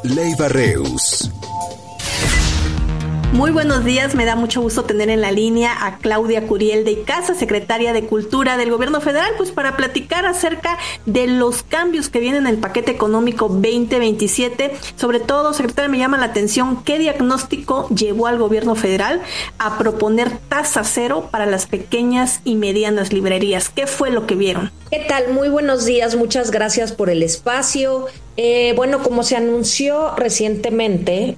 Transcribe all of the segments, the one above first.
Leiva Reus. Muy buenos días, me da mucho gusto tener en la línea a Claudia Curiel de Icaza, secretaria de Cultura del Gobierno Federal, pues para platicar acerca de los cambios que vienen en el paquete económico 2027. Sobre todo, secretaria, me llama la atención qué diagnóstico llevó al Gobierno Federal a proponer tasa cero para las pequeñas y medianas librerías. ¿Qué fue lo que vieron? ¿Qué tal? Muy buenos días, muchas gracias por el espacio. Bueno, como se anunció recientemente,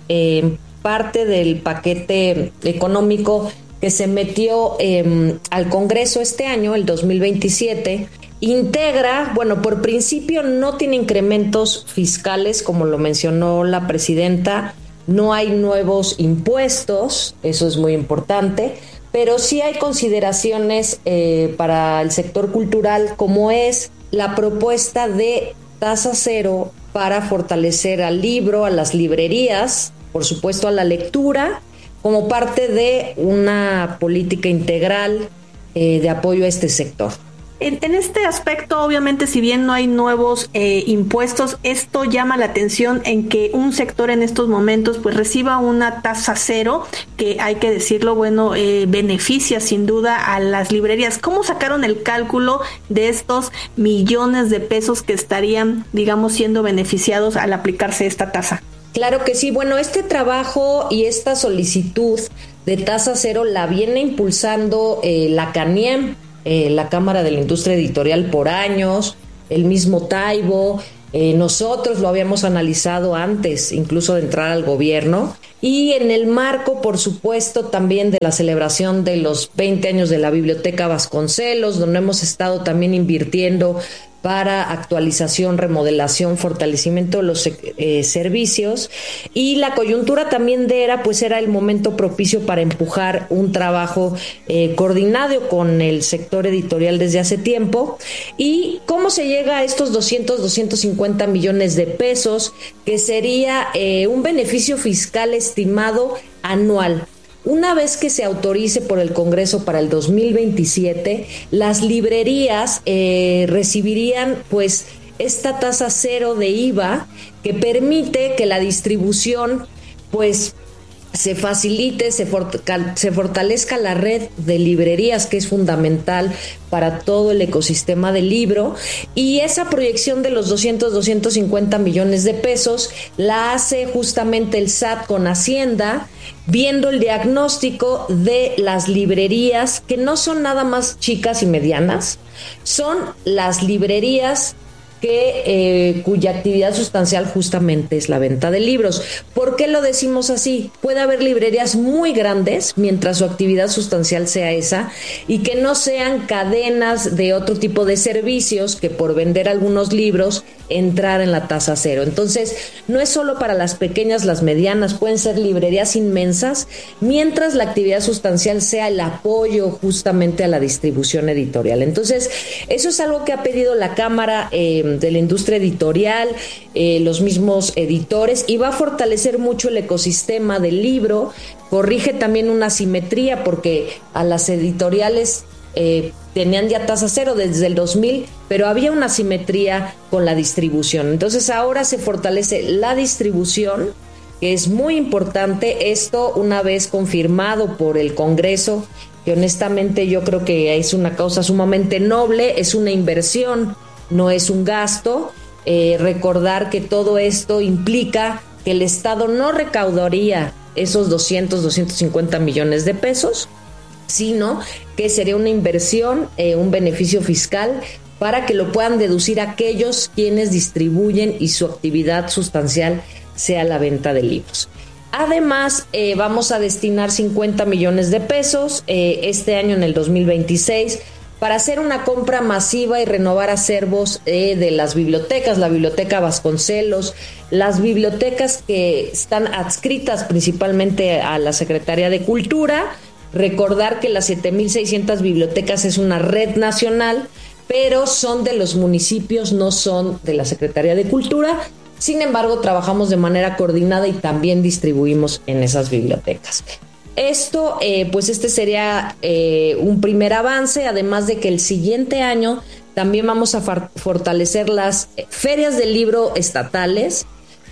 parte del paquete económico que se metió al Congreso este año, el 2027, integra, bueno, por principio no tiene incrementos fiscales, como lo mencionó la presidenta, no hay nuevos impuestos, eso es muy importante, pero sí hay consideraciones para el sector cultural, como es la propuesta de tasa cero para fortalecer al libro, a las librerías, por supuesto a la lectura, como parte de una política integral de apoyo a este sector. En este aspecto, obviamente, si bien no hay nuevos impuestos, esto llama la atención en que un sector en estos momentos pues reciba una tasa cero, que hay que decirlo, bueno, beneficia sin duda a las librerías. ¿Cómo sacaron el cálculo de estos millones de pesos que estarían, digamos, siendo beneficiados al aplicarse esta tasa? Claro que sí. Bueno, este trabajo y esta solicitud de tasa cero la viene impulsando la CANIEM, la Cámara de la Industria Editorial, por años, el mismo Taibo. Nosotros lo habíamos analizado antes incluso de entrar al gobierno, y en el marco, por supuesto, también de la celebración de los 20 años de la Biblioteca Vasconcelos, donde hemos estado también invirtiendo para actualización, remodelación, fortalecimiento de los servicios, y la coyuntura también era el momento propicio para empujar un trabajo coordinado con el sector editorial desde hace tiempo. ¿Y cómo se llega a estos 250 millones de pesos, que sería un beneficio fiscal estimado anual? Una vez que se autorice por el Congreso para el 2027, las librerías recibirían pues esta tasa cero de IVA, que permite que la distribución pues se facilite, se fortalezca la red de librerías, que es fundamental para todo el ecosistema del libro. Y esa proyección de los 250 millones de pesos la hace justamente el SAT con Hacienda, viendo el diagnóstico de las librerías, que no son nada más chicas y medianas, son las librerías cuya actividad sustancial justamente es la venta de libros. ¿Por qué lo decimos así? Puede haber librerías muy grandes mientras su actividad sustancial sea esa, y que no sean cadenas de otro tipo de servicios que por vender algunos libros entrar en la tasa cero. Entonces, no es solo para las pequeñas, las medianas, pueden ser librerías inmensas, mientras la actividad sustancial sea el apoyo justamente a la distribución editorial. Entonces, eso es algo que ha pedido la Cámara de la Industria Editorial, los mismos editores, y va a fortalecer mucho el ecosistema del libro. Corrige también una asimetría, porque a las editoriales tenían ya tasa cero desde el 2000, pero había una asimetría con la distribución. Entonces ahora se fortalece la distribución, que es muy importante. Esto, una vez confirmado por el Congreso, que honestamente yo creo que es una causa sumamente noble, es una inversión, no es un gasto. Recordar que todo esto implica que el Estado no recaudaría esos 250 millones de pesos, sino que sería una inversión, un beneficio fiscal, para que lo puedan deducir aquellos quienes distribuyen y su actividad sustancial sea la venta de libros. Además, vamos a destinar 50 millones de pesos este año, en el 2026, para hacer una compra masiva y renovar acervos de las bibliotecas, la Biblioteca Vasconcelos, las bibliotecas que están adscritas principalmente a la Secretaría de Cultura. Recordar que las 7,600 bibliotecas es una red nacional, pero son de los municipios, no son de la Secretaría de Cultura. Sin embargo, trabajamos de manera coordinada y también distribuimos en esas bibliotecas. Esto, pues este sería un primer avance, además de que el siguiente año también vamos a fortalecer las ferias del libro estatales,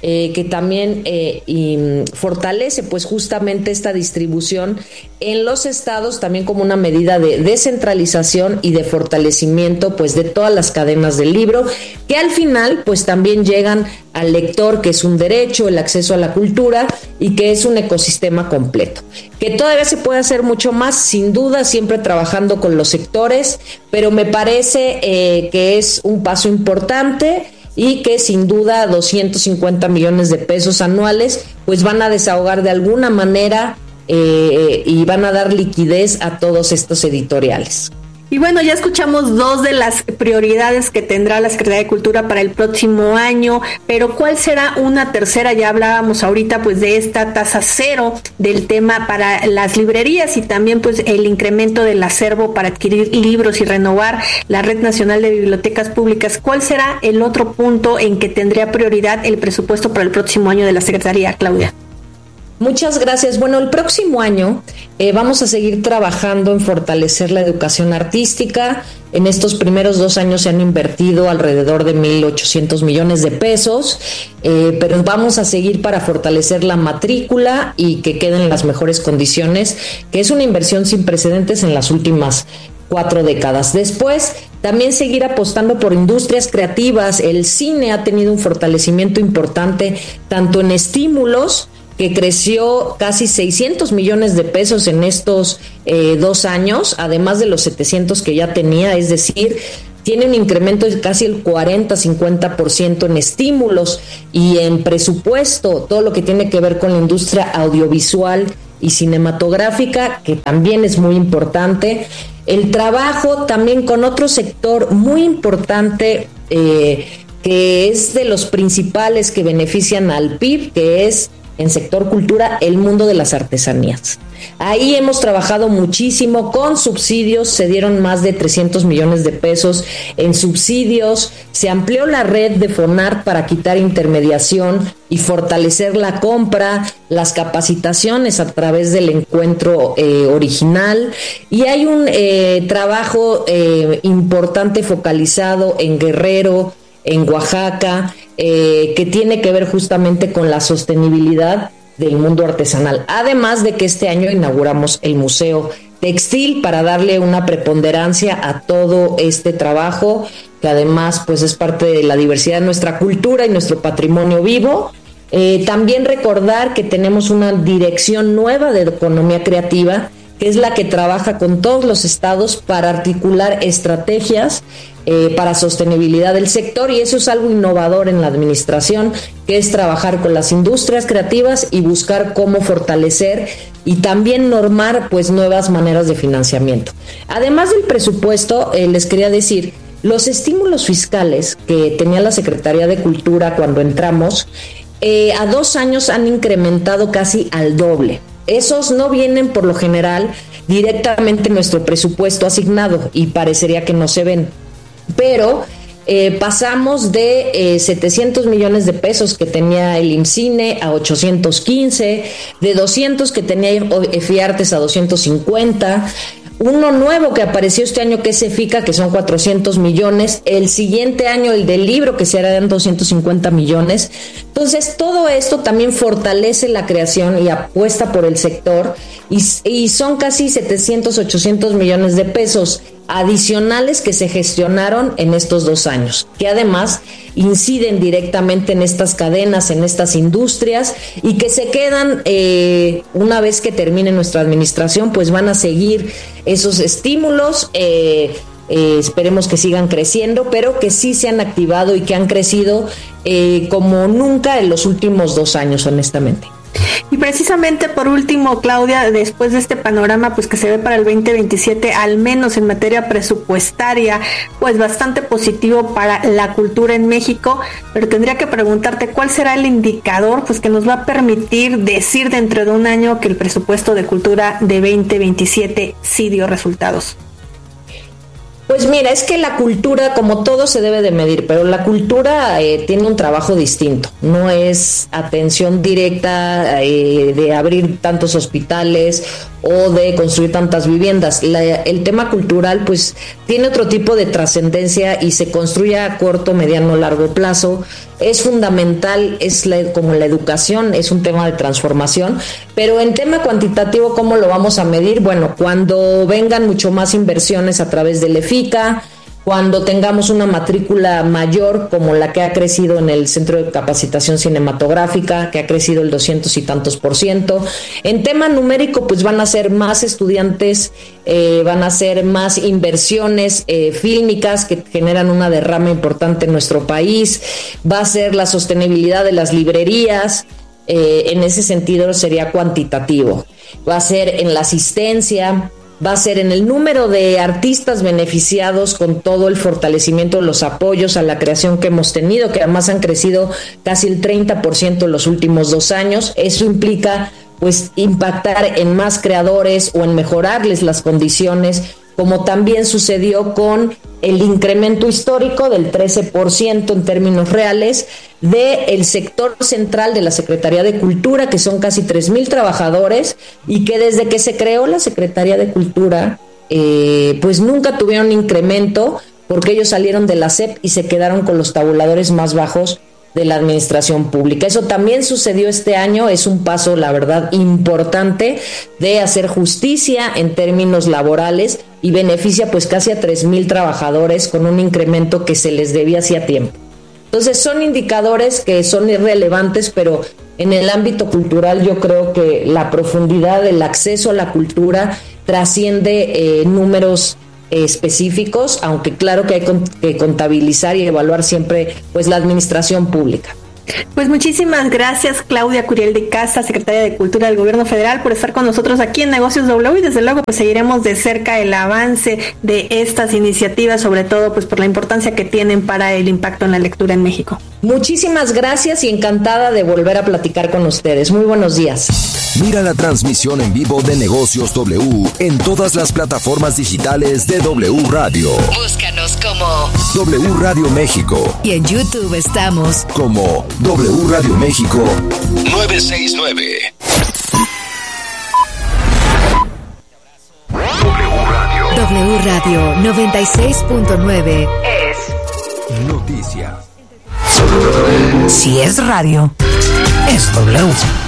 que también fortalece pues justamente esta distribución en los estados, también como una medida de descentralización y de fortalecimiento pues de todas las cadenas del libro, que al final pues también llegan al lector, que es un derecho, el acceso a la cultura, y que es un ecosistema completo. Que todavía se puede hacer mucho más, sin duda, siempre trabajando con los sectores, pero me parece que es un paso importante y que sin duda 250 millones de pesos anuales pues van a desahogar de alguna manera y van a dar liquidez a todos estos editoriales. Y bueno, ya escuchamos dos de las prioridades que tendrá la Secretaría de Cultura para el próximo año, pero ¿cuál será una tercera? Ya hablábamos ahorita pues de esta tasa cero del tema para las librerías y también pues el incremento del acervo para adquirir libros y renovar la Red Nacional de Bibliotecas Públicas. ¿Cuál será el otro punto en que tendría prioridad el presupuesto para el próximo año de la Secretaría, Claudia? Muchas gracias. Bueno, el próximo año vamos a seguir trabajando en fortalecer la educación artística. En estos primeros 2 años se han invertido alrededor de 1,800 millones de pesos, pero vamos a seguir para fortalecer la matrícula y que queden en las mejores condiciones, que es una inversión sin precedentes en las últimas 4 décadas. Después, también seguir apostando por industrias creativas. El cine ha tenido un fortalecimiento importante, tanto en estímulos, que creció casi 600 millones de pesos en estos 2 años, además de los 700 que ya tenía, es decir, tiene un incremento de casi el 40-50% en estímulos y en presupuesto, todo lo que tiene que ver con la industria audiovisual y cinematográfica, que también es muy importante. El trabajo también con otro sector muy importante, que es de los principales que benefician al PIB, que es en sector cultura, el mundo de las artesanías. Ahí hemos trabajado muchísimo con subsidios, se dieron más de 300 millones de pesos en subsidios, se amplió la red de FONART para quitar intermediación y fortalecer la compra, las capacitaciones a través del encuentro original, y hay un trabajo importante focalizado en Guerrero, en Oaxaca, que tiene que ver justamente con la sostenibilidad del mundo artesanal. Además de que este año inauguramos el Museo Textil para darle una preponderancia a todo este trabajo, que además pues es parte de la diversidad de nuestra cultura y nuestro patrimonio vivo. También recordar que tenemos una dirección nueva de economía creativa, que es la que trabaja con todos los estados para articular estrategias para sostenibilidad del sector, y eso es algo innovador en la administración, que es trabajar con las industrias creativas y buscar cómo fortalecer y también normar pues nuevas maneras de financiamiento. Además del presupuesto, les quería decir, los estímulos fiscales que tenía la Secretaría de Cultura cuando entramos, a 2 años han incrementado casi al doble. Esos no vienen por lo general directamente en nuestro presupuesto asignado y parecería que no se ven, pero pasamos de 700 millones de pesos que tenía el IMCINE a 815, de 200 que tenía EFIARTES a 250, uno nuevo que apareció este año que es EFICA, que son 400 millones, el siguiente año el del libro que serán 250 millones. Entonces todo esto también fortalece la creación y apuesta por el sector, y son casi 700-800 millones de pesos adicionales que se gestionaron en estos 2 años, que además inciden directamente en estas cadenas, en estas industrias, y que se quedan una vez que termine nuestra administración, pues van a seguir esos estímulos, esperemos que sigan creciendo, pero que sí se han activado y que han crecido como nunca en los últimos 2 años, honestamente. Y precisamente por último, Claudia, después de este panorama pues que se ve para el 2027, al menos en materia presupuestaria, pues bastante positivo para la cultura en México, pero tendría que preguntarte cuál será el indicador pues que nos va a permitir decir dentro de un año que el presupuesto de cultura de 2027 sí dio resultados. Pues mira, es que la cultura, como todo, se debe de medir, pero la cultura tiene un trabajo distinto. No es atención directa de abrir tantos hospitales o de construir tantas viviendas. El tema cultural pues tiene otro tipo de trascendencia y se construye a corto, mediano, largo plazo. Es fundamental, como la educación, es un tema de transformación, pero en tema cuantitativo, ¿cómo lo vamos a medir? Bueno, cuando vengan mucho más inversiones a través del EFICA, cuando tengamos una matrícula mayor como la que ha crecido en el Centro de Capacitación Cinematográfica, que ha crecido el 200 y tantos %. En tema numérico, pues van a ser más estudiantes, van a ser más inversiones fílmicas que generan una derrama importante en nuestro país, va a ser la sostenibilidad de las librerías, en ese sentido sería cuantitativo, va a ser en la asistencia, va a ser en el número de artistas beneficiados con todo el fortalecimiento de los apoyos a la creación que hemos tenido, que además han crecido casi el 30% en los últimos 2 años. Eso implica pues impactar en más creadores o en mejorarles las condiciones, como también sucedió con el incremento histórico del 13% en términos reales del sector central de la Secretaría de Cultura, que son casi 3,000 trabajadores, y que desde que se creó la Secretaría de Cultura, pues nunca tuvieron incremento, porque ellos salieron de la SEP y se quedaron con los tabuladores más bajos de la administración pública. Eso también sucedió este año, es un paso, la verdad, importante de hacer justicia en términos laborales y beneficia pues casi a 3,000 trabajadores con un incremento que se les debía hacía tiempo. Entonces son indicadores que son irrelevantes, pero en el ámbito cultural yo creo que la profundidad del acceso a la cultura trasciende números específicos, aunque claro que hay que contabilizar y evaluar siempre pues la administración pública. Pues muchísimas gracias, Claudia Curiel de Casa, secretaria de Cultura del Gobierno Federal, por estar con nosotros aquí en Negocios W, y desde luego pues seguiremos de cerca el avance de estas iniciativas, sobre todo pues por la importancia que tienen para el impacto en la lectura en México. Muchísimas gracias y encantada de volver a platicar con ustedes. Muy buenos días. Mira la transmisión en vivo de Negocios W en todas las plataformas digitales de W Radio. Búscanos como W Radio México. Y en YouTube estamos como W Radio México 969. W Radio 96.9 es noticia. Si es radio, es W.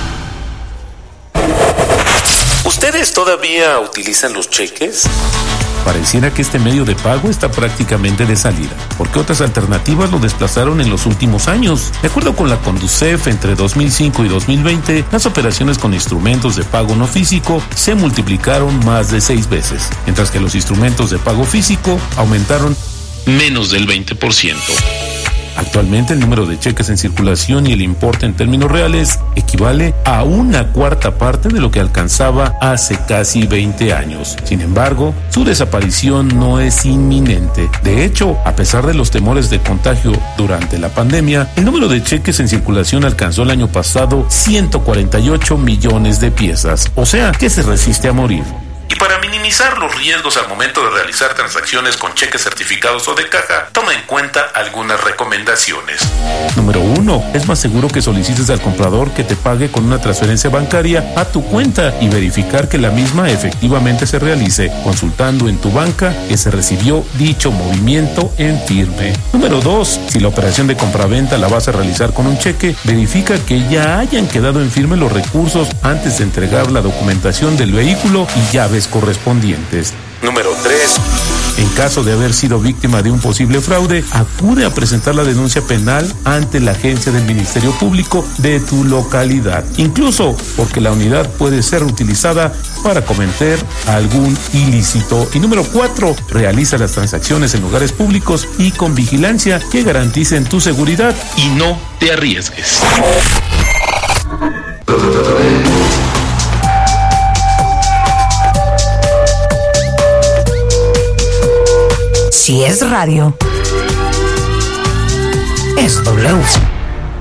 ¿Ustedes todavía utilizan los cheques? Pareciera que este medio de pago está prácticamente de salida, porque otras alternativas lo desplazaron en los últimos años. De acuerdo con la Conducef, entre 2005 y 2020, las operaciones con instrumentos de pago no físico se multiplicaron más de 6 veces, mientras que los instrumentos de pago físico aumentaron menos del 20%. Actualmente el número de cheques en circulación y el importe en términos reales equivale a 1/4 parte de lo que alcanzaba hace casi 20 años. Sin embargo, su desaparición no es inminente. De hecho, a pesar de los temores de contagio durante la pandemia, el número de cheques en circulación alcanzó el año pasado 148 millones de piezas, o sea, que se resiste a morir. Y para minimizar los riesgos al momento de realizar transacciones con cheques certificados o de caja, toma en cuenta algunas recomendaciones. Número 1. Es más seguro que solicites al comprador que te pague con una transferencia bancaria a tu cuenta y verificar que la misma efectivamente se realice, consultando en tu banca que se recibió dicho movimiento en firme. Número 2. Si la operación de compraventa la vas a realizar con un cheque, verifica que ya hayan quedado en firme los recursos antes de entregar la documentación del vehículo y llaves correspondientes. Número 3. En caso de haber sido víctima de un posible fraude, acude a presentar la denuncia penal ante la agencia del Ministerio Público de tu localidad, incluso porque la unidad puede ser utilizada para cometer algún ilícito. Y número 4, realiza las transacciones en lugares públicos y con vigilancia que garanticen tu seguridad y no te arriesgues. Si es radio, es W.